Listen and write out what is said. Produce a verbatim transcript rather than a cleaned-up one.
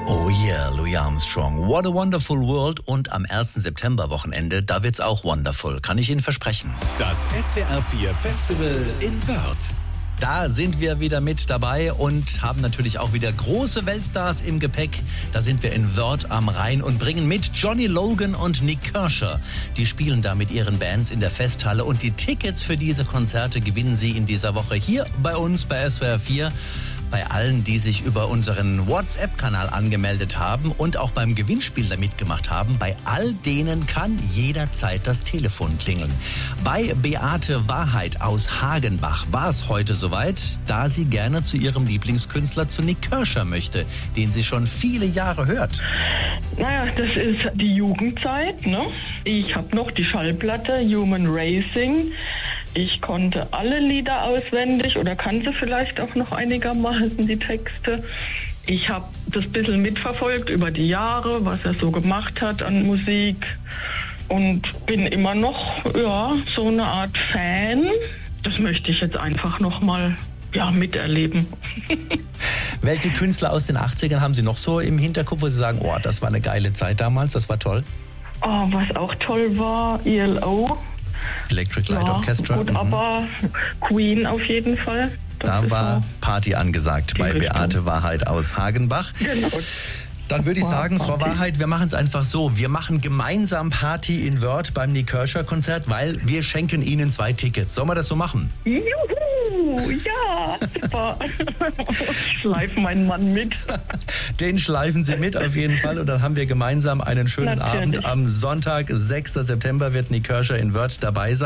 Oh yeah, Louis Armstrong. What a wonderful world. Und am ersten September-Wochenende, da wird's auch wonderful, kann ich Ihnen versprechen. Das S W R vier Festival in Wörth. Da sind wir wieder mit dabei und haben natürlich auch wieder große Weltstars im Gepäck. Da sind wir in Wörth am Rhein und bringen mit Johnny Logan und Nik Kershaw. Die spielen da mit ihren Bands in der Festhalle und die Tickets für diese Konzerte gewinnen Sie in dieser Woche hier bei uns bei S W R vier. Bei allen, die sich über unseren WhatsApp-Kanal angemeldet haben und auch beim Gewinnspiel da mitgemacht haben, bei all denen kann jederzeit das Telefon klingeln. Bei Beate Wahrheit aus Hagenbach war es heute soweit, da sie gerne zu ihrem Lieblingskünstler, zu Nik Kershaw möchte, den sie schon viele Jahre hört. Naja, das ist die Jugendzeit, ne? Ich habe noch die Schallplatte Human Racing. Ich konnte alle Lieder auswendig oder kann sie vielleicht auch noch einigermaßen, die Texte. Ich habe das ein bisschen mitverfolgt über die Jahre, was er so gemacht hat an Musik und bin immer noch, ja, so eine Art Fan. Das möchte ich jetzt einfach noch mal, ja, miterleben. Welche Künstler aus den achtzigern haben Sie noch so im Hinterkopf, wo Sie sagen, oh, das war eine geile Zeit damals, das war toll? Oh, was auch toll war, E L O. Electric Light ja, Orchestra. Gut, mhm. aber Queen auf jeden Fall. Das da war so Party angesagt bei Richtung. Beate Wahrheit aus Hagenbach. Genau. Dann würde ich sagen, Frau Wahrheit, wir machen es einfach so. Wir machen gemeinsam Party in Wörth beim Nik Kershaw Konzert, weil wir schenken Ihnen zwei Tickets. Sollen wir das so machen? Juhu, ja, super. Schleif meinen Mann mit. Den schleifen Sie mit auf jeden Fall und dann haben wir gemeinsam einen schönen Natürlich. Abend. Am Sonntag, sechsten September wird Nik Kershaw in Wörth dabei sein.